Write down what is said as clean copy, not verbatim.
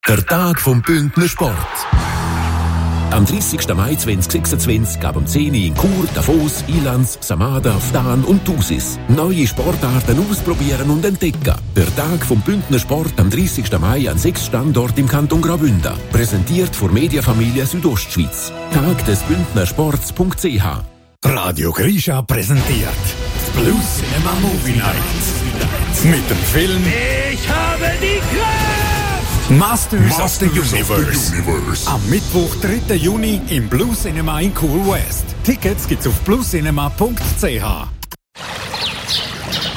Der Tag vom Bündner Sport. Am 30. Mai 2026 ab um 10 Uhr in Chur, Davos, Ilanz, Samada, Ftan und Thusis. Neue Sportarten ausprobieren und entdecken. Der Tag vom Bündner Sport am 30. Mai an 6 Standorten im Kanton Graubünden. Präsentiert von Mediafamilie Südostschweiz. Tagdesbündnersports.ch. Radio Grisha präsentiert das Blue Cinema Movie Night. Mit dem Film Ich habe die Kraft! Masters of the Universe. Am Mittwoch, 3. Juni im Blue Cinema in Cool West. Tickets gibt's auf bluecinema.ch.